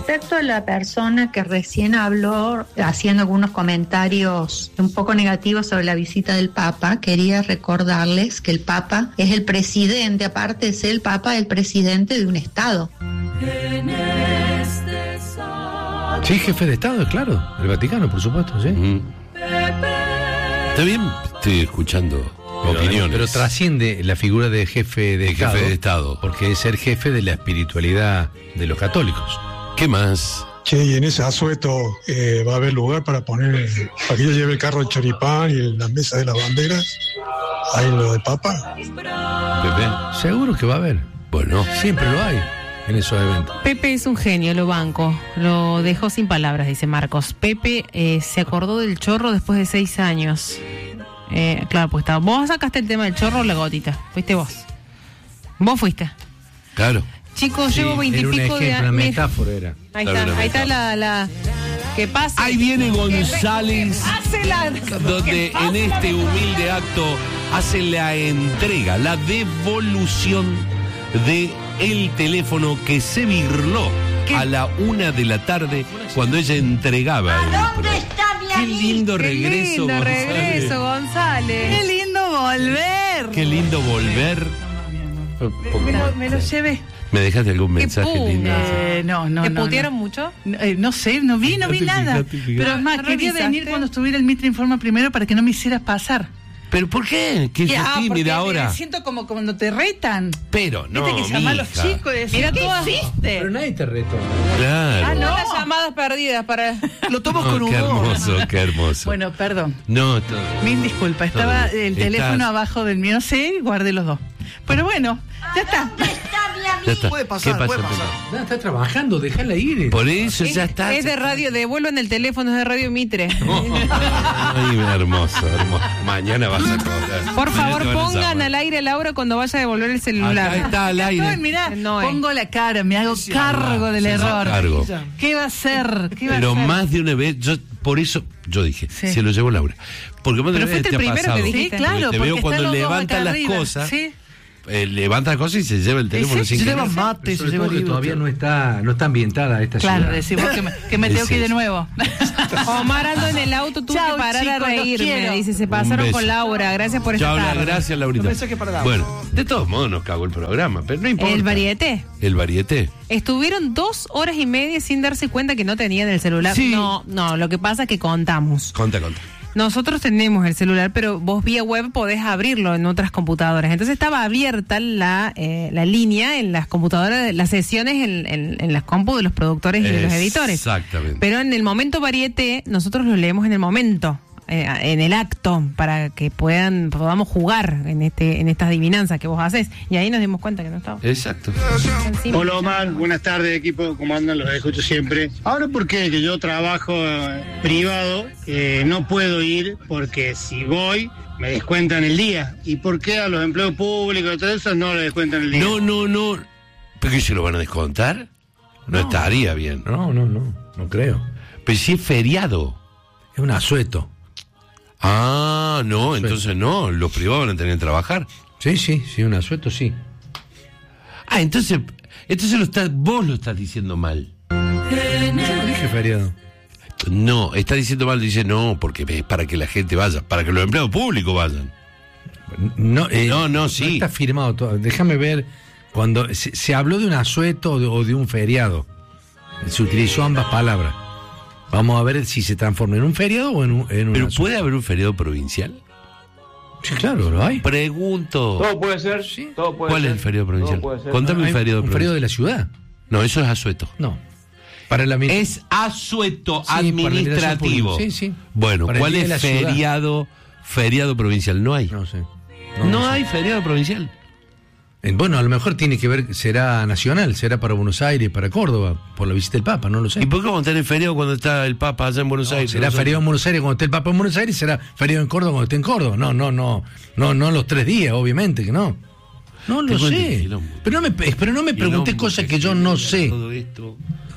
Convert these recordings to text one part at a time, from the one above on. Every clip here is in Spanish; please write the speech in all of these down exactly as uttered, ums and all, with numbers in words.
respecto a la persona que recién habló, haciendo algunos comentarios un poco negativos sobre la visita del Papa, quería recordarles que el Papa es el presidente, aparte de ser el Papa, el presidente de un Estado. Sí, jefe de Estado, claro, el Vaticano, por supuesto, sí. Mm. Está bien, estoy escuchando pero, opiniones. Pero trasciende la figura de jefe de, de Estado, jefe de Estado, porque es ser jefe de la espiritualidad de los católicos. ¿Qué más? Che, y en ese asueto eh, va a haber lugar para poner, para que yo lleve el carro de choripán y la mesa de las banderas, ahí en lo de Papa. Pepe, seguro que va a haber. Bueno, siempre lo hay en esos eventos. Pepe es un genio, lo banco. Lo dejó sin palabras, dice Marcos. Pepe eh, se acordó del chorro después de seis años. Eh, claro, pues estaba. Vos sacaste el tema del chorro o la gotita. Fuiste vos. Vos fuiste. Claro. Chicos, sí, llevo veintipico de años. Una metáfora era. Ahí está, ahí está la, la. ¿Qué pasa? Ahí viene González, hace la, donde en este humilde acto hace la entrega, la devolución de el teléfono que se birló ¿Qué? A la una de la tarde cuando ella entregaba el ¿Dónde está mi amigo? Qué lindo regreso, Qué lindo González. regreso, González. Qué lindo volver. Qué lindo volver. Me lo, me lo llevé. ¿Me dejaste algún mensaje lindo? Eh, no, no, ¿Te no. putearon no. mucho? Eh, no sé, no vi, no vi Fíjate, nada. fíjate, fíjate. Pero es más, ¿No quería revisaste? venir cuando estuviera el Mitre Informa primero para que no me hicieras pasar. ¿Pero por qué? ¿Qué Ya, sos porque tímida ahora? me siento como cuando te retan. Pero no, Viste que llaman a los mija. chicos y decir, Mira ¿qué todas- hiciste? Pero nadie te retó. Claro. Ah, no. Las llamadas perdidas para. Lo tomo Oh, con qué humor. hermoso, qué hermoso. Bueno, perdón. No, todo. Mil disculpas. Estaba Todo bien. el teléfono Estás- abajo del mío, no sé, guardé los dos. Pero bueno, ya está. ¿Dónde está mi Ya amigo? está. Puede pasar, ¿Qué pasó, puede Pepe? pasar. No, está trabajando, déjala ir. Por eso Es, ya está. es de radio, devuelvan el teléfono, es de Radio Mitre. Ay, hermoso, hermoso. Mañana vas a cobrar. Por Mañana favor, te van a pongan llamar. al aire a Laura cuando vaya a devolver el celular. Acá está al aire. Estoy, mirá, No es. pongo la cara, me hago cargo del Se hace error. cargo. ¿Qué va a hacer? ¿Qué va Pero a hacer? más de una vez, yo por eso yo dije, Sí. se lo llevó Laura. Porque más de Pero una vez fuiste te el ha primero pasado. que Sí, dijiste. claro, Te porque veo cuando están los dos levanta acá las arriba. cosas. Sí. Eh, levanta las cosas y se lleva el teléfono sí, sin se querer. lleva mate, Pero se sobre lleva todo que libro. todavía no está, no está ambientada esta Claro, ciudad. decimos que me, que me tengo Es que ir de eso. nuevo. Omar Aldo en el auto tuvo Chau, que parar chicos, a los reírme. quiero. Dice, se Un pasaron beso. con Laura. Gracias por Chao, esta la- tarde. gracias, Laurita. Un beso que para Laura. Bueno, de todos modos nos cagó el programa, pero no importa. El varieté. El varieté. Estuvieron dos horas y media sin darse cuenta que no tenían el celular. Sí. No, no, lo que pasa es que contamos. Conta, conta. Nosotros tenemos el celular, pero vos vía web podés abrirlo en otras computadoras. Entonces estaba abierta la, eh, la línea en las computadoras, las sesiones en, en, en las compu de los productores y de los editores. Exactamente. Pero en el momento varieté, nosotros lo leemos en el momento, eh, en el acto, para que puedan podamos jugar en este en estas adivinanzas que vos haces. Y ahí nos dimos cuenta que no estaba. Exacto. Encima. Hola Omar, buenas tardes equipo, ¿cómo andan? Los escucho siempre. Ahora porque que yo trabajo eh, privado, eh, no puedo ir porque si voy me descuentan el día. ¿Y por qué a los empleos públicos y todo eso no le descuentan el día? No, no, no. ¿Pero qué se lo van a descontar? No, estaría bien. No, no, no, no creo. Pero si es feriado. Es un asueto. Ah, no, entonces no. Los privados van a tener que trabajar. Sí, sí, sí, un asueto, sí. Ah, entonces, entonces lo está, vos lo estás diciendo mal. Yo no dije feriado. No, está diciendo mal, dice no, porque es para que la gente vaya, para que los empleados públicos vayan. No, eh, No, no, sí. No está firmado todo. Déjame ver. Cuando se, se habló de un asueto o de, o de un feriado, se utilizó ambas palabras. Vamos a ver si se transforma en un feriado o en un, en un Pero asueto. ¿puede haber un feriado provincial? Sí, claro, lo hay. Pregunto. Todo puede ser, todo puede ¿Cuál ser. es el feriado provincial? Todo puede ser. Contame Hay un feriado un provincial. feriado de la ciudad. No, eso es asueto. No. Para la misma. Es asueto Sí, para la administración administrativo. pública. Sí, sí. Bueno, Para el ¿cuál día es de la ciudad. feriado feriado provincial? No hay. No sé. No, No, no sé. hay feriado provincial. Eh, Bueno, a lo mejor tiene que ver, será nacional, será para Buenos Aires, para Córdoba, por la visita del Papa, no lo sé. ¿Y por qué vamos a tener feriado cuando está el Papa allá en Buenos No, Aires? será Nosotros- feriado en Buenos Aires cuando esté el Papa en Buenos Aires, será feriado en Córdoba cuando esté en Córdoba. No, no, no, no, no los tres días, obviamente que no. No lo Te cuento el sé. quilombo. Pero no me, pero no me pregunté Quilombo cosas que yo genera no sé. todo esto.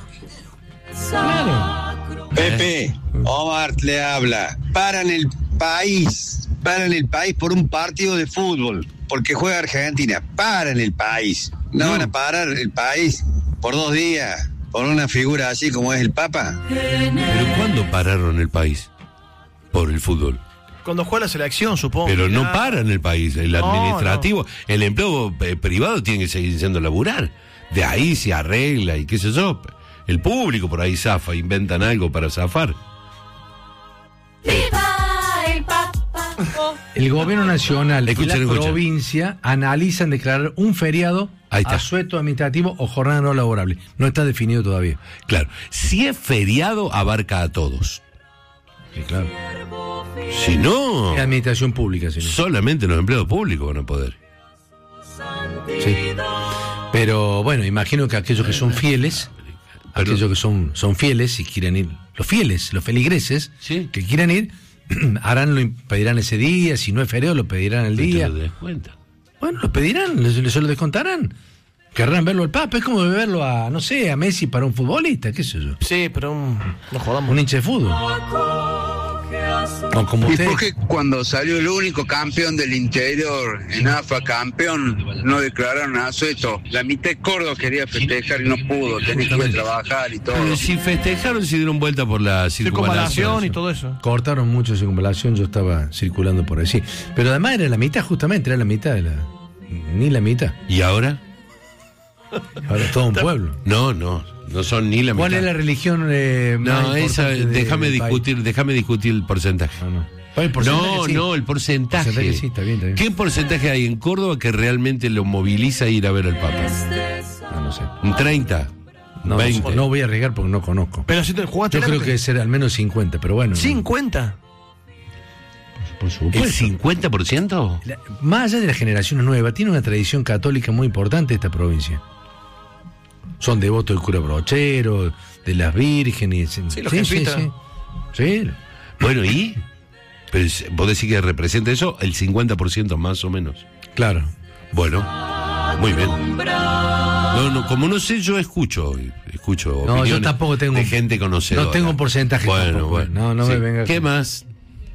Claro. Pepe, Omar le habla. Paran el país, paran el país por un partido de fútbol, porque juega Argentina. Paran el país. No, No. van a parar el país por dos días, por una figura así como es el Papa. ¿Pero cuándo pararon el país? Por el fútbol. Cuando juega la selección, supongo. Pero no ya. paran el país, el No, administrativo, no. El empleo eh, privado tiene que seguir siendo laburar. De ahí se arregla y qué sé yo. El público por ahí zafa, inventan algo para zafar. El gobierno nacional Escuchen, y la escuchen. provincia analizan declarar un feriado, Ahí está. asueto administrativo o jornada no laborable. No está definido todavía. Claro, si es feriado, abarca a todos. Sí, claro. Si no, Es administración pública, señor. solamente los empleados públicos van a poder. Sí. Pero bueno, imagino que aquellos que son fieles, Pero- aquellos que son, son fieles y quieren ir, los fieles, los feligreses Sí. que quieran ir, harán lo pedirán ese día, si no es feriado lo pedirán el No te día. lo des cuenta. Bueno, lo pedirán, les- les- se lo descontarán. Querrán verlo al Papa, es como verlo a, no sé, a Messi para un futbolista, qué sé yo. Sí, pero un, no jodamos. Un hincha de fútbol. O como ¿Y usted. por qué cuando salió el único campeón del interior en A F A campeón no declararon asueto? La mitad de Córdoba quería festejar y no pudo, tenía que ir a trabajar y todo. Pero si festejaron, si dieron vuelta por la circunvalación. Circunvalación y todo eso. Cortaron mucho circunvalación, yo estaba circulando por ahí. Sí. Pero además era la mitad, justamente, era la mitad de la. Ni la mitad. ¿Y ahora? Ahora es todo un pueblo. No, no, no son ni la mitad. ¿Cuál es la religión eh, más No, esa, importante de- déjame del país? discutir, déjame discutir el porcentaje. No, no. El porcentaje No, sí. no, el porcentaje. Porcentaje sí, está bien, está bien. ¿Qué porcentaje hay en Córdoba que realmente lo moviliza a ir a ver al Papa? No, no sé. ¿Un treinta? No, veinte. no voy a arriesgar porque no conozco. Pero si te jugaste Yo creo que será al menos cincuenta, pero bueno. cincuenta. Por ¿El supuesto. cincuenta por ciento? La- más allá de las generaciones nuevas, tiene una tradición católica muy importante esta provincia. Son devotos del cura brochero, de las vírgenes. Sí, los sí, jesuitas. sí, sí. Sí. Bueno, ¿y? Pero es- vos decís que representa eso el cincuenta por ciento más o menos. Claro. Bueno, muy bien. No, no, como no sé, yo escucho, escucho No, yo opiniones tampoco tengo- de gente conocedora. no tengo un porcentaje Bueno, tampoco. bueno. No, no me venga ¿Qué con- más?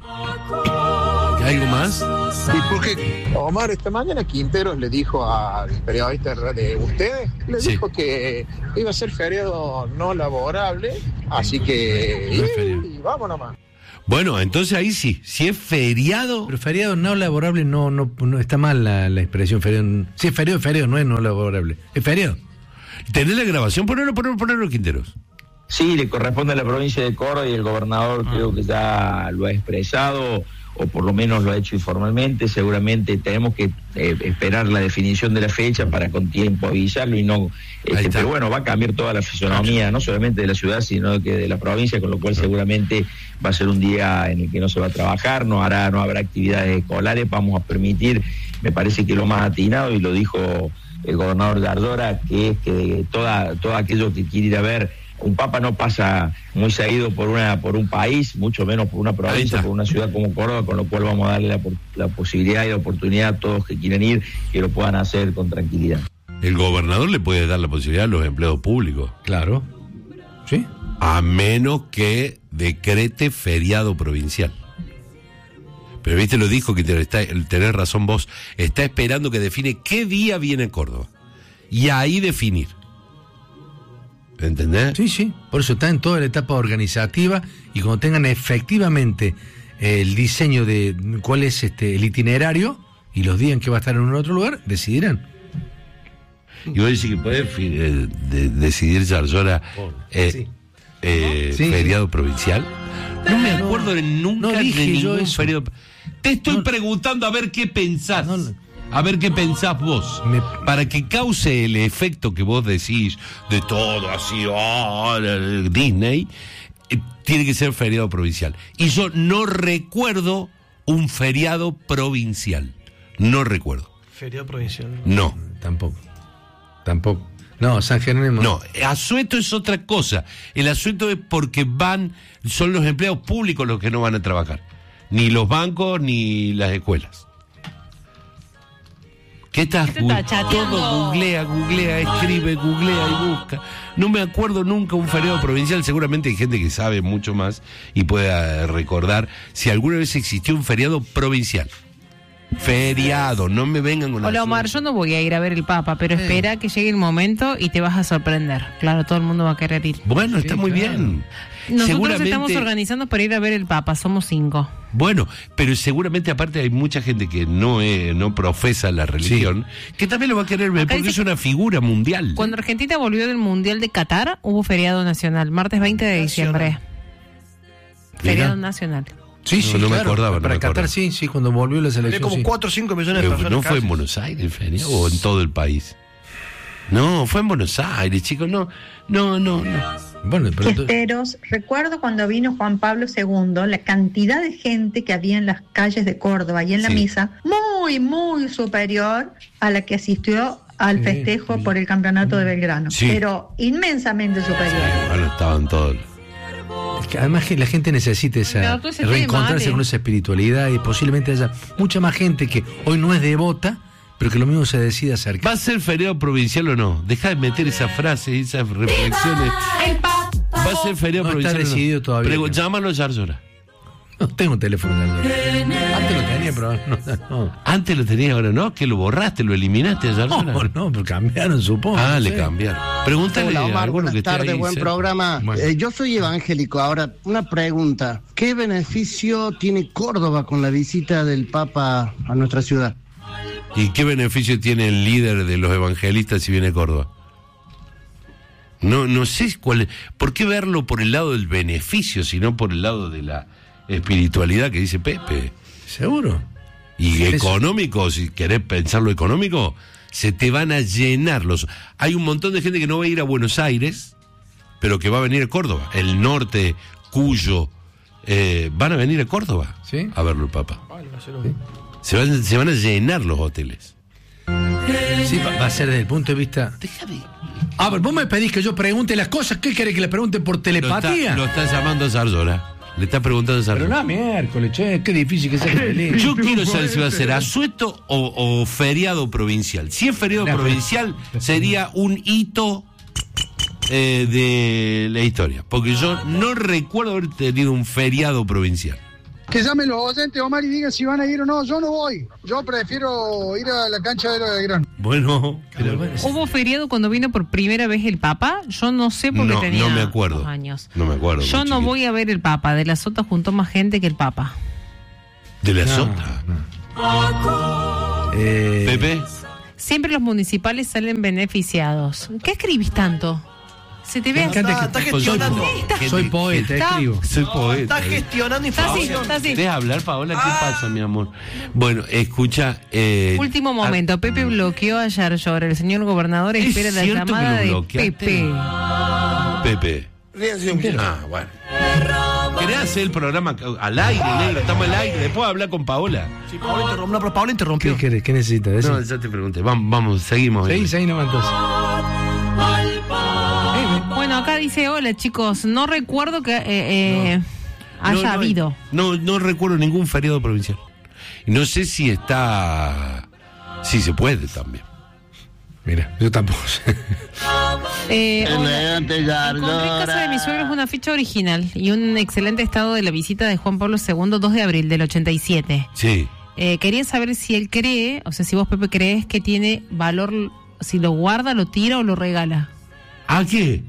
¿Algo más? ¿Y por qué? Omar, esta mañana Quinteros le dijo al periodista de ustedes, le Sí. dijo que iba a ser feriado no laborable, así que No es feriado. y, y vamos nomás. Bueno, entonces ahí sí, si es feriado, Pero feriado no laborable no, no, no está mal la, la expresión feriado. Si es feriado, es feriado, no es no laborable. Es feriado. ¿tenés la grabación? Ponelo, ponelo, ponelo, Quinteros. Sí, le corresponde a la provincia de Córdoba y el gobernador creo que ya lo ha expresado o por lo menos lo ha hecho informalmente. Seguramente tenemos que eh, esperar la definición de la fecha para con tiempo avisarlo y no... Este, pero bueno, va a cambiar toda la fisonomía, no solamente de la ciudad, sino que de la provincia, con lo cual seguramente va a ser un día en el que no se va a trabajar, no hará, no habrá actividades escolares, vamos a permitir, me parece que lo más atinado, y lo dijo el gobernador de Ardora, que es que toda, todo aquello que quiere ir a ver un papa no pasa muy seguido por una por un país, mucho menos por una provincia, por una ciudad como Córdoba, con lo cual vamos a darle la, la posibilidad y la oportunidad a todos que quieran ir, que lo puedan hacer con tranquilidad. El gobernador le puede dar la posibilidad a los empleados públicos. Claro. ¿Sí? A menos que decrete feriado provincial. Pero viste, lo dijo que te- está, tenés razón vos, está esperando que define qué día viene Córdoba. Y ahí definir. ¿Entendés? Sí, sí. Por eso está en toda la etapa organizativa y cuando tengan efectivamente el diseño de cuál es este el itinerario y los días en que va a estar en un otro lugar, decidirán. Y vos decís que puede fi- eh, de- decidir Zarzora eh, Sí. eh, Sí. feriado provincial. No me acuerdo de nunca no dije de yo ningún eso. feriado. Te estoy No. preguntando a ver qué pensás. No, no. A ver qué pensás vos. Me- Para que cause el efecto que vos decís de todo así, oh, Disney, eh, tiene que ser feriado provincial. Y yo no recuerdo un feriado provincial. No recuerdo. Feriado provincial. No. Tampoco. Tampoco. No, San Jerónimo. No, asueto es otra cosa. El asueto es porque van, son los empleados públicos los que no van a trabajar. Ni los bancos ni las escuelas. ¿Qué estás? ¿Qué te está gu- chateando? Todo googlea, googlea, escribe, googlea y busca. No me acuerdo nunca un feriado provincial. Seguramente hay gente que sabe mucho más y pueda recordar si alguna vez existió un feriado provincial. Feriado, no me vengan con la... Hola Omar, yo no voy a ir a ver el Papa, pero espera que llegue el momento y te vas a sorprender. Claro, todo el mundo va a querer ir. Bueno, está Sí, muy claro. bien. Nosotros Seguramente- estamos organizando para ir a ver el Papa, somos cinco. Bueno, pero seguramente aparte hay mucha gente que no eh, no profesa la religión, que también lo va a querer ver Acá porque dice es una figura mundial. Cuando Argentina volvió del Mundial de Qatar, hubo feriado nacional, martes veinte de diciembre. Feriado nacional. Sí, No, sí, no me claro. acordaba, no Para me Qatar, acordaba. sí, sí, cuando volvió la Había selección. como sí. cuatro o cinco millones de Pero personas. no fue casi. en Buenos Aires el feriado o en todo el país. No, fue en Buenos Aires, chicos, no, no, no, no. Bueno, pero entonces- Festeros, recuerdo cuando vino Juan Pablo segundo, la cantidad de gente que había en las calles de Córdoba y en la Sí. misa, muy, muy superior a la que asistió al Sí, festejo sí. por el campeonato de Belgrano, Sí. pero inmensamente superior. Bueno, estaban todos. Es que además que la gente necesita esa Pero tú ese tema, reencontrarse Ale. con esa espiritualidad y posiblemente haya mucha más gente que hoy no es devota, pero que lo mismo se decide acercar. ¿Va a ser feriado provincial o no? Deja de meter esa frase, esas reflexiones. ¿Va a ser feriado No está provincial o decidido todavía. Pregu- Llámalo a Yarzora. No tengo teléfono. Antes lo tenía, pero no. no. Antes lo tenías, ahora no, que lo borraste, lo eliminaste a Yarzora. No, no, pero cambiaron, supongo. Ah, no le sé. cambiaron. Pregúntale Hola a Omar, alguno buenas que esté tardes, ahí buen cerca. programa. Bueno. Eh, yo soy evangélico. Ahora, una pregunta. ¿Qué beneficio tiene Córdoba con la visita del Papa a nuestra ciudad? ¿Y qué beneficio tiene el líder de los evangelistas si viene a Córdoba? No, no sé cuál es. ¿Por qué verlo por el lado del beneficio, sino por el lado de la espiritualidad que dice Pepe? ¿Seguro? Y Sí, económico, si querés pensar lo económico, se te van a llenar los... Hay un montón de gente que no va a ir a Buenos Aires, pero que va a venir a Córdoba. El norte, Cuyo, eh, van a venir a Córdoba ¿Sí? a verlo el Papa. Vale, va a ser un- Se van, se van a llenar los hoteles. Sí, va, va a ser desde el punto de vista. A ver, vos me pedís que yo pregunte las cosas. ¿Qué querés que le pregunte por Lo telepatía? está, lo está llamando a Zarzora. Le está preguntando a Pero Zarzora. no, miércoles, che, qué difícil que sea feliz. Yo quiero saber si va a ser asueto o, o feriado provincial. Si es feriado No, provincial, sería un hito eh, de la historia. Porque yo no recuerdo haber tenido un feriado provincial. Que llamen los oyentes, Omar, y digan si van a ir o no. Yo no voy. Yo prefiero ir a la cancha de Belgrano. Bueno, pero ¿Hubo feriado cuando vino por primera vez el Papa? Yo no sé porque no, tenía no me acuerdo. dos años. No me acuerdo. Yo muy no chiquito. voy a ver el Papa. De la Sota juntó más gente que el Papa. ¿De la No, Sota? Eh, Pepe. Siempre los municipales salen beneficiados. ¿Qué escribís tanto? Se te ve Me encanta Está- que está gestionando. soy, soy poeta, Está- escribo. Soy poeta. Está gestionando Está así, información. está así. ¿Querés hablar, Paola? ¿Qué pasa, mi amor? Bueno, escucha... Eh, Último momento. Pepe bloqueó a Yarzora. El señor gobernador ¿Es espera la cierto que llamada lo de bloqueaste? Pepe. Pepe. Ah, bueno. ¿Querés hacer el programa al aire, negro? Estamos al aire. Después hablar con Paola. Sí, Paola interrumpió. No, pero Paola interrumpió. ¿Qué querés? ¿Qué necesitas? Decime. No, ya te pregunté. Vamos, vamos seguimos. Seguí, seguí nomás entonces. Bueno, acá dice, hola chicos, no recuerdo que eh, eh, haya No, no, habido. No, no recuerdo ningún feriado provincial. Y no sé si está... Si se puede también. Mira, yo tampoco sé. Eh, hola. Elegante Encontré en casa de mis suegros una ficha original y un excelente estado de la visita de Juan Pablo segundo, dos de abril del ochenta y siete. Sí. Eh, quería saber si él cree, o sea, si vos, Pepe, crees que tiene valor, si lo guarda, lo tira o lo regala. ¿A qué?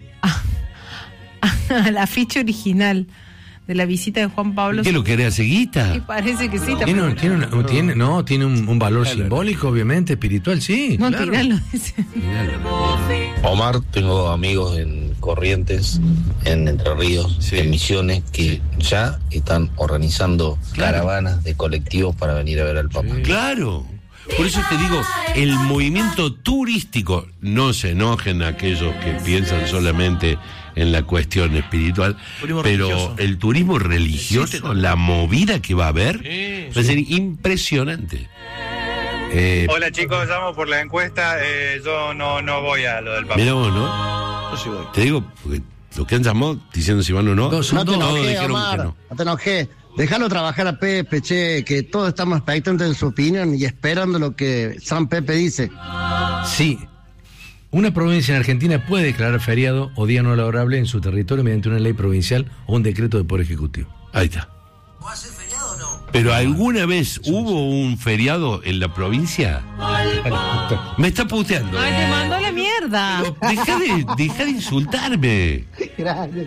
La ficha original de la visita de Juan Pablo ¿Qué lo querés hacer guita? Y parece que sí. Tiene, un- tiene, una- No. tiene- no, tiene un, un valor Claro. simbólico, obviamente, espiritual, sí. No, claro. tiralo. dice. Omar, tengo amigos en Corrientes, en Entre Ríos, Sí. en Misiones, que ya están organizando Claro. caravanas de colectivos para venir a ver al Papa. Claro. Por eso te digo, el movimiento turístico, no se enojen aquellos que piensan solamente en la cuestión espiritual, Turismo pero religioso. el turismo religioso, Existe también. la movida que va a haber, Sí, va a ser impresionante. Eh, Hola chicos, llamo por la encuesta. Eh, yo no, no voy a lo del Papa. mira vos, ¿no? Yo sí voy. Te digo, porque los que han llamado diciendo si van o no, Dos, No te todos enojes, dijeron Omar. que no. No te enojes. Déjalo trabajar a Pepe, che, que todos estamos expectantes de su opinión y esperando lo que San Pepe dice. Sí. Una provincia en Argentina puede declarar feriado o día no laborable en su territorio mediante una ley provincial o un decreto de poder ejecutivo. Ahí está. ¿Va a ser feriado o no? Pero ¿alguna vez hubo un feriado en la provincia? Me está puteando. Ay, te mandó la mierda. Deja de, deja de insultarme. Gracias,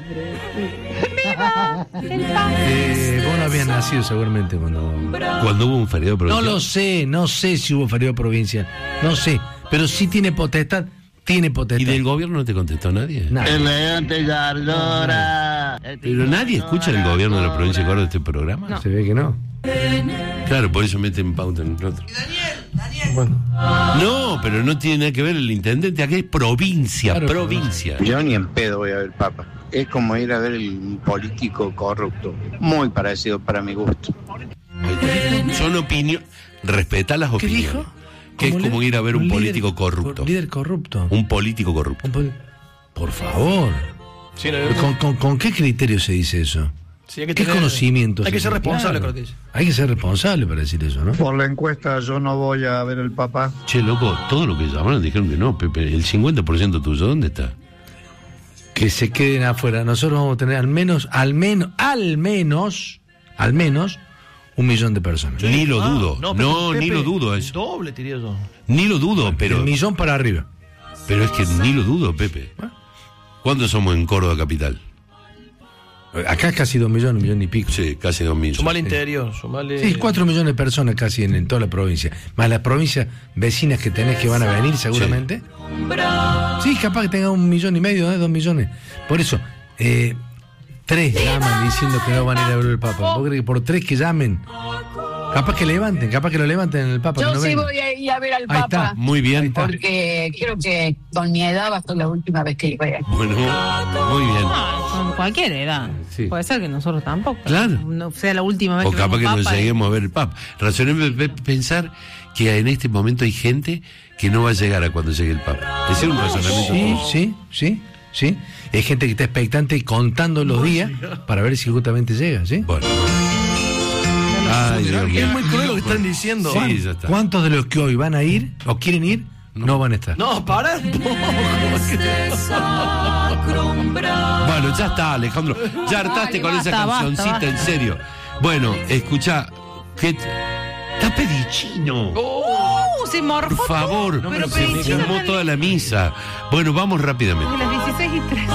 Eh, vos no habías nacido seguramente cuando... Cuando hubo un feriado provincial. No lo sé, no sé si hubo feriado provincial. No sé, pero sí tiene potestad. Tiene potestad. ¿Y del gobierno no te contestó nadie? Elegante Gardora. Pero nadie escucha del gobierno de la provincia de Córdoba este programa. No. Se ve que no. Claro, por eso meten pauta en el otro. Bueno. No, pero no tiene nada que ver el intendente. Aquí es provincia, claro, provincia. Yo ni en pedo voy a ver Papa. Es como ir a ver el político corrupto. Muy parecido para mi gusto. Son opiniones. Respeta las opiniones. ¿Qué dijo? Que es como ir a ver un, un político líder, corrupto. Un líder corrupto. Un político corrupto. Un pol... Por favor. Sí, no, ¿Con, con, ¿Con qué criterio se dice eso? Sí, hay que ¿Qué tener, conocimiento? Hay que ser responsable, claro. creo que dice. Hay que ser responsable para decir eso, ¿no? Por la encuesta yo no voy a ver el Papa. Che, loco, todo lo que llamaron dijeron que no, Pepe. El cincuenta por ciento tuyo, ¿dónde está? Que se queden afuera. Nosotros vamos a tener al menos, al menos, al menos, al menos... un millón de personas. Ni lo ah, dudo. No, no Pepe, ni lo dudo eso. Doble, diría yo. Ni lo dudo, pero... Un millón para arriba. Pero es que ni lo dudo, Pepe. ¿Cuántos somos en Córdoba capital? Acá casi dos millones, un millón y pico. Sí, casi dos millones. Sumale interior, sumale... Sí, cuatro millones de personas casi en, en toda la provincia. Más las provincias vecinas que tenés que van a venir seguramente. Sí, sí, capaz que tenga un millón y medio, ¿eh? dos millones. Por eso, eh, tres llaman diciendo que no van a ir a ver el Papa. ¿Vos crees que por tres que llamen? Capaz que levanten, capaz que lo levanten en el Papa. Yo que no sí venga. voy a ir a ver al Ahí Papa. está. Muy bien. Porque creo que con mi edad va a ser la última vez que lo vea. Bueno, muy bien. No, con cualquier edad. Sí. Puede ser que nosotros tampoco. Claro. No sea la última vez O que capaz vemos que nos Papa. lleguemos a ver el Papa. Razonable pe- pensar que en este momento hay gente que no va a llegar a cuando llegue el Papa. Es un razonamiento. Sí, sí, sí, sí. Hay gente que está expectante y contando los días para ver si justamente llega, ¿sí? Bueno. Ay, Dios mío. Es muy cruel lo que están diciendo. Sí, ya está. ¿Cuántos de los que hoy van a ir o quieren ir no, no van a estar? No, para un poco. Bueno, ya está, Alejandro. Ya hartaste Dale, con basta, esa basta, cancioncita, basta. en serio. Bueno, escucha. ¿Qué t- Está Pedicino. Uh, se morfó. Por favor, todo. Pero se me Pedicino quemó está toda la misa. Bueno, vamos de rápidamente. las dieciséis y tres.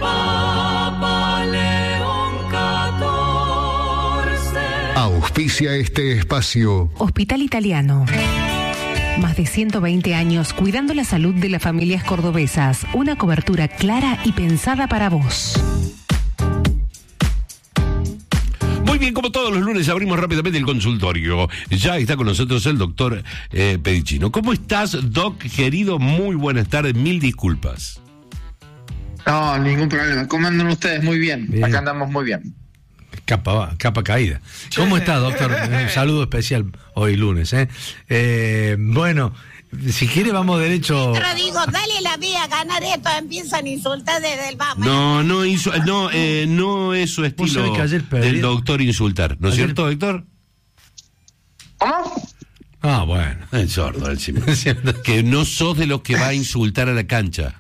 Auspicia este espacio. Hospital Italiano. Más de ciento veinte años cuidando la salud de las familias cordobesas. Una cobertura clara y pensada para vos. Muy bien, como todos los lunes abrimos rápidamente el consultorio. Ya está con nosotros el doctor eh, Pedicino. ¿Cómo estás, Doc, querido? Muy buenas tardes, mil disculpas. No, ningún problema. ¿Cómo andan ustedes? Muy bien. Bien. Acá andamos muy bien. Capa, capa caída. ¿Cómo está, doctor? Un saludo especial hoy lunes. ¿eh? Eh, bueno, si quiere vamos derecho... Pero digo, dale la vía a ganar esto, empiezan a insultar desde el Papa. No, no, insu- no, eh, no es su estilo sabés que ayer perdí- del doctor insultar. ¿No es Ayer- cierto, Héctor? ¿Cómo? Ah, bueno. Es sordo, encima. Que no sos de los que va a insultar a la cancha.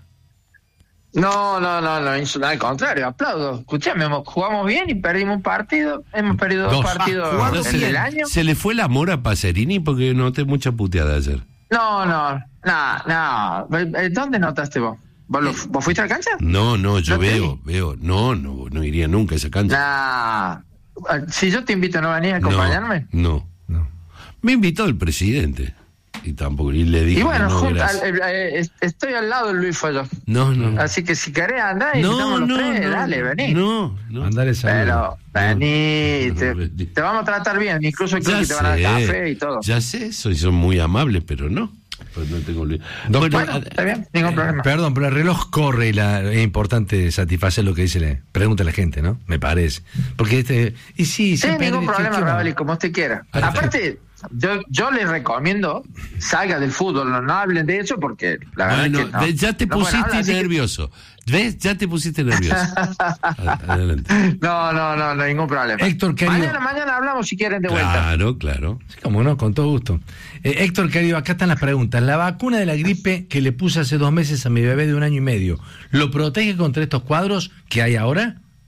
No, no, no, no, insultar, al contrario, aplaudo. Escuchame, jugamos bien y perdimos un partido. Hemos perdido dos, Dos. partidos Ah, en se, el año. se le fue el amor a Pacerini porque noté mucha puteada ayer. No, no, no, no. Eh, ¿Dónde notaste vos? ¿Vos, lo- vos fuiste a la cancha? No, no, yo No te veo, veo. No, no, no iría nunca a esa cancha. Nah. Si yo te invito, ¿no venís a acompañarme? No, no. Me invitó el presidente. Y tampoco, y le dije Y bueno, que no, junta- gracias. eh, eh, estoy al lado de Luis Fallo. No, no. Así que si querés andar y No, invitamos los no, tres, no, dale, vení. No, no. Andale Pero, vení, te, te vamos a tratar bien, incluso creo Ya que te van a dar sé, café y todo. ya sé eso, y son muy amables, pero no. Pues no tengo... li- Doctor, Bueno, está bien, ningún problema. Perdón, pero el reloj corre y la, es importante satisfacer lo que dice la, pregunta la gente, ¿no? Me parece. Porque este... Y sí, Sí, siempre- ningún ¿qué- problema, qué va? Ravali, como usted quiera. Perfecto. Aparte, yo, yo les recomiendo, salga del fútbol, no, no hablen de eso porque la verdad Bueno, es que no. ve- ya te No pueden pusiste hablar, así que- nervioso. ¿Ves? Ya te pusiste nervioso. Adelante. No, no, no, no, ningún problema. Héctor, querido. Mañana, mañana hablamos si quieren de vuelta. Claro, claro. Sí, como no, con todo gusto. Eh, Héctor, querido, acá están las preguntas. La vacuna de la gripe que le puse hace dos meses a mi bebé de un año y medio, ¿lo protege contra estos cuadros que hay ahora?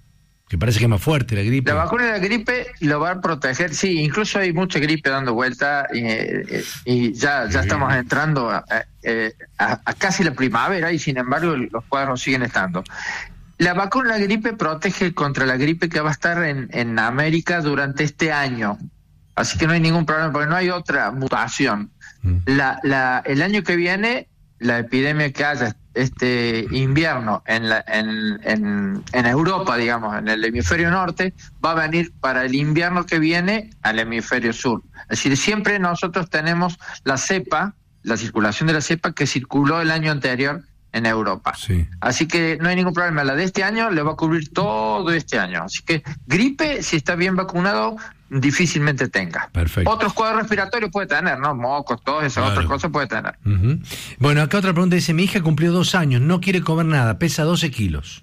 Que parece que es más fuerte la gripe. La vacuna de la gripe lo va a proteger, sí, incluso hay mucha gripe dando vuelta y, eh, y ya, ya estamos entrando a, a, a casi la primavera y sin embargo los cuadros siguen estando. La vacuna de la gripe protege contra la gripe que va a estar en, en América durante este año, así que no hay ningún problema porque no hay otra mutación. Mm. La, la, el año que viene, la epidemia que haya este invierno en, la, en, en, en Europa, digamos, en el hemisferio norte, va a venir para el invierno que viene al hemisferio sur. Es decir, siempre nosotros tenemos la cepa, la circulación de la cepa que circuló el año anterior en Europa. Sí. Así que no hay ningún problema. La de este año le va a cubrir todo este año. Así que gripe, si está bien vacunado, difícilmente tenga. Perfecto. Otros cuadros respiratorios puede tener, ¿no? Mocos, todas esas claro. otras cosas puede tener. Uh-huh. Bueno, acá otra pregunta dice, mi hija cumplió dos años, no quiere comer nada, pesa doce kilos.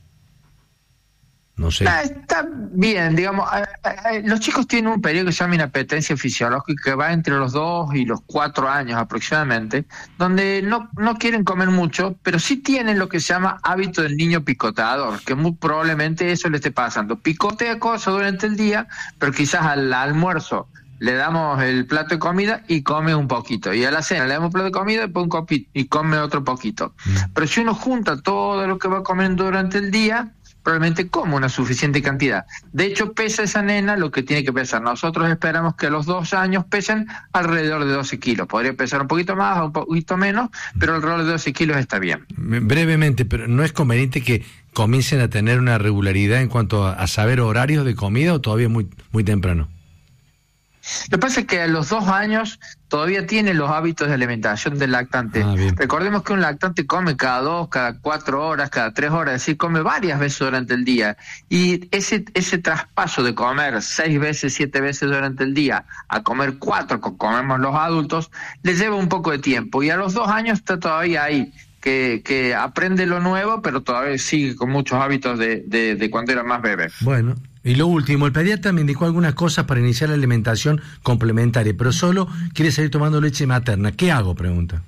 No sé. Ah, está bien, digamos, eh, eh, los chicos tienen un periodo que se llama inapetencia fisiológica que va entre los dos y los cuatro años aproximadamente, donde no, no quieren comer mucho, pero sí tienen lo que se llama hábito del niño picoteador, que muy probablemente eso le esté pasando. Picotea cosas durante el día, pero quizás al almuerzo le damos el plato de comida y come un poquito, y a la cena le damos un plato de comida y, un copito, y come otro poquito. Mm. Pero si uno junta todo lo que va comiendo durante el día, probablemente come una suficiente cantidad. De hecho, pesa esa nena lo que tiene que pesar. Nosotros esperamos que a los dos años pesen alrededor de doce kilos. Podría pesar un poquito más o un poquito menos, pero alrededor de doce kilos está bien. Brevemente, pero ¿no es conveniente que comiencen a tener una regularidad en cuanto a, a saber horarios de comida o todavía muy, muy temprano? Lo que pasa es que a los dos años todavía tiene los hábitos de alimentación del lactante. Ah, recordemos que un lactante come cada dos, cada cuatro horas, cada tres horas, es decir, come varias veces durante el día. Y ese ese traspaso de comer seis veces, siete veces durante el día a comer cuatro, como comemos los adultos, le lleva un poco de tiempo. Y a los dos años está todavía ahí, que, que aprende lo nuevo, pero todavía sigue con muchos hábitos de, de, de cuando era más bebé. Bueno. Y lo último, el pediatra me indicó algunas cosas para iniciar la alimentación complementaria, pero solo quiere seguir tomando leche materna. ¿Qué hago? Pregunta.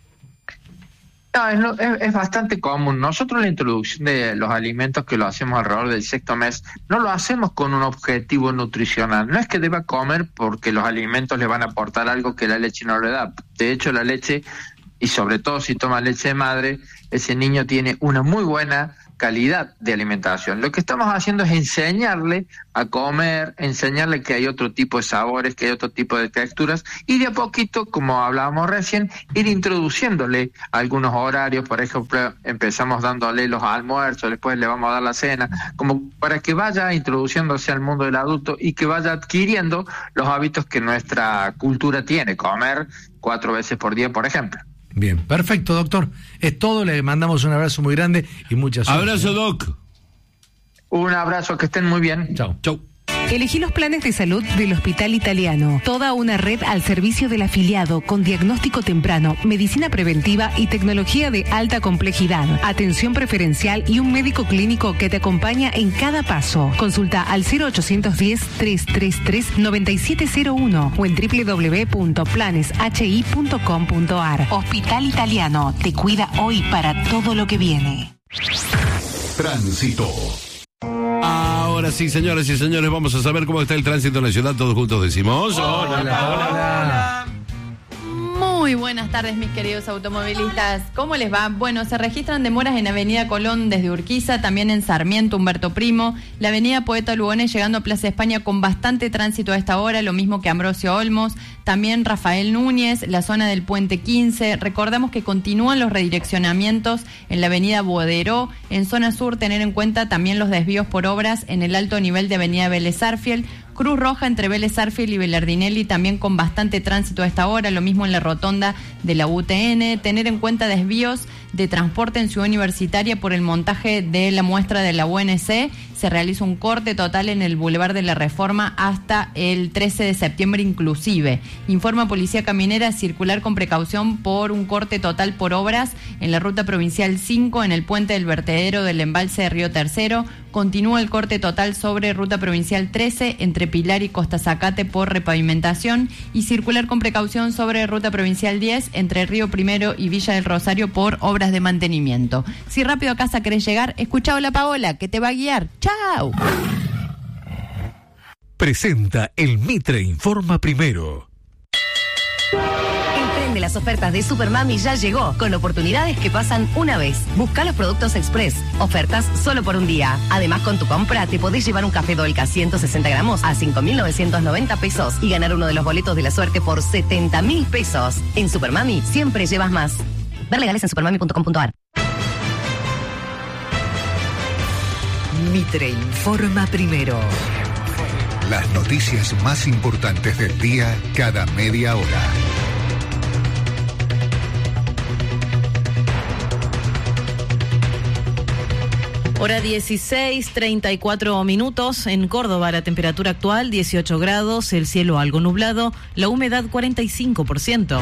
No, es, lo, es, es bastante común. Nosotros la introducción de los alimentos que lo hacemos alrededor del sexto mes, no lo hacemos con un objetivo nutricional. No es que deba comer porque los alimentos le van a aportar algo que la leche no le da. De hecho, la leche, y sobre todo si toma leche de madre, ese niño tiene una muy buena calidad de alimentación. Lo que estamos haciendo es enseñarle a comer, enseñarle que hay otro tipo de sabores, que hay otro tipo de texturas, y de a poquito, como hablábamos recién, ir introduciéndole algunos horarios. Por ejemplo, empezamos dándole los almuerzos, después le vamos a dar la cena, como para que vaya introduciéndose al mundo del adulto y que vaya adquiriendo los hábitos que nuestra cultura tiene, comer cuatro veces por día, por ejemplo. Bien, perfecto, doctor. Es todo, le mandamos un abrazo muy grande y muchas suerte. Abrazo, doc. Un abrazo, que estén muy bien. Chao. Chau. Elegí los planes de salud del Hospital Italiano. Toda una red al servicio del afiliado con diagnóstico temprano, medicina preventiva y tecnología de alta complejidad. Atención preferencial y un médico clínico que te acompaña en cada paso. Consulta al cero ochocientos diez, trescientos treinta y tres, noventa y siete cero uno o en doble u doble u doble u punto planes h i punto com punto a r. Hospital Italiano te cuida hoy para todo lo que viene. Tránsito. Ahora sí, señoras y señores, vamos a saber cómo está el tránsito en la ciudad. Todos juntos decimos... Hola, hola, hola, hola. Muy buenas tardes, mis queridos automovilistas. ¿Cómo les va? Bueno, se registran demoras en Avenida Colón desde Urquiza, también en Sarmiento, Humberto Primo, la Avenida Poeta Lugones llegando a Plaza España con bastante tránsito a esta hora, lo mismo que Ambrosio Olmos, también Rafael Núñez, la zona del Puente quince. Recordamos que continúan los redireccionamientos en la Avenida Boderó. En zona sur, tener en cuenta también los desvíos por obras en el alto nivel de Avenida Vélez Sarsfield. Cruz Roja entre Vélez Sarsfield y Belardinelli también con bastante tránsito a esta hora, lo mismo en la rotonda de la U T N. Tener en cuenta desvíos de transporte en Ciudad Universitaria por el montaje de la muestra de la U N C. Se realiza un corte total en el Boulevard de la Reforma hasta el trece de septiembre inclusive. Informa Policía Caminera circular con precaución por un corte total por obras en la Ruta Provincial cinco en el puente del vertedero del embalse de Río Tercero. Continúa el corte total sobre Ruta Provincial trece entre Pilar y Costa Zacate por repavimentación y circular con precaución sobre Ruta Provincial diez entre Río Primero y Villa del Rosario por obras de mantenimiento. Si rápido a casa querés llegar, escucha a la Paola que te va a guiar. ¡Chao! presenta el Mitre Informa Primero. El tren de las ofertas de Supermami ya llegó, con oportunidades que pasan una vez. Busca los productos Express, ofertas solo por un día. Además, con tu compra te podés llevar un café Dolca ciento sesenta gramos a cinco mil novecientos noventa pesos y ganar uno de los boletos de la suerte por setenta mil pesos. En Supermami siempre llevas más. Ver legales en supermami punto com punto a r. Mitre Informa Primero. Las noticias más importantes del día cada media hora. Hora dieciséis, treinta y cuatro minutos. En Córdoba la temperatura actual dieciocho grados, el cielo algo nublado, la humedad cuarenta y cinco por ciento.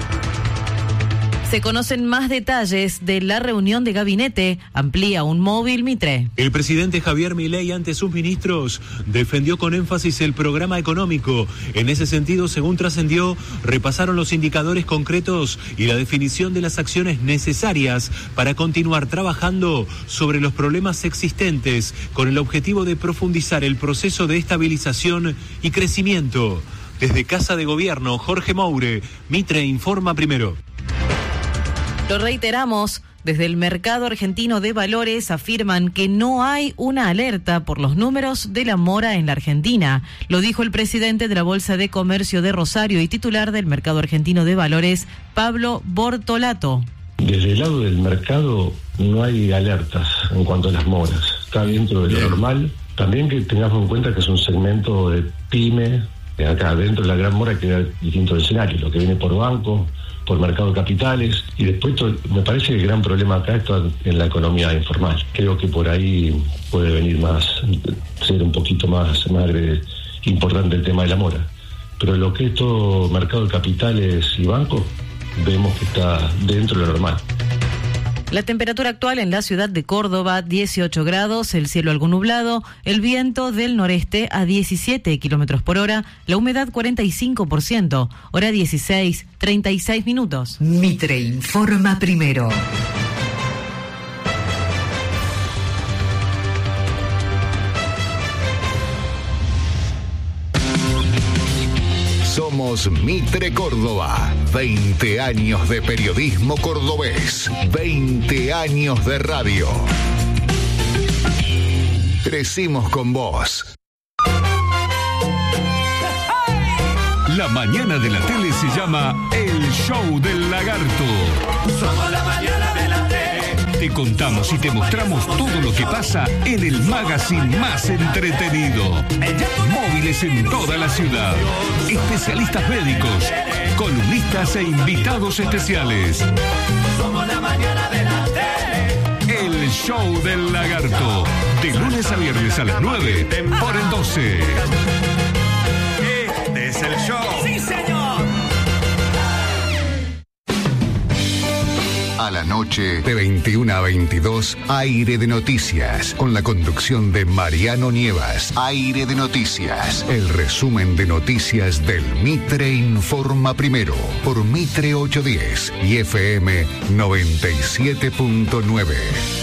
Se conocen más detalles de la reunión de gabinete. Amplía un móvil Mitre. El presidente Javier Milei ante sus ministros defendió con énfasis el programa económico. En ese sentido, según trascendió, repasaron los indicadores concretos y la definición de las acciones necesarias para continuar trabajando sobre los problemas existentes con el objetivo de profundizar el proceso de estabilización y crecimiento. Desde Casa de Gobierno, Jorge Moure, Mitre Informa Primero. Lo reiteramos, desde el mercado argentino de valores afirman que no hay una alerta por los números de la mora en la Argentina. Lo dijo el presidente de la Bolsa de Comercio de Rosario y titular del mercado argentino de valores, Pablo Bortolato. Desde el lado del mercado no hay alertas en cuanto a las moras. Está dentro de lo normal. También que tengamos en cuenta que es un segmento de pyme. Acá dentro de la gran mora queda distinto escenario, lo que viene por banco, por mercado de capitales, y después to- me parece que el gran problema acá está en la economía informal. Creo que por ahí puede venir más, ser un poquito más, más agre- importante el tema de la mora. Pero lo que es todo mercado de capitales y bancos, vemos que está dentro de lo normal. La temperatura actual en la ciudad de Córdoba, dieciocho grados, el cielo algo nublado, el viento del noreste a diecisiete kilómetros por hora, la humedad cuarenta y cinco por ciento, hora dieciséis, treinta y seis minutos. Mitre Informa Primero. Somos Mitre Córdoba. veinte años de periodismo cordobés. veinte años de radio. Crecimos con vos. La mañana de la tele se llama El Show del Lagarto. Somos la mañana de la tele. Te contamos y te mostramos todo lo que pasa en el magazine más entretenido. Móviles en toda la ciudad. Especialistas médicos, columnistas e invitados especiales. Somos la mañana de la tele. El Show del Lagarto. De lunes a viernes a las nueve por el doce. Este es el show. ¡Sí, señor! A la noche, de veintiuna a veintidós, Aire de Noticias, con la conducción de Mariano Nievas. Aire de Noticias, el resumen de noticias del Mitre Informa Primero, por Mitre ochocientos diez y F M noventa y siete punto nueve.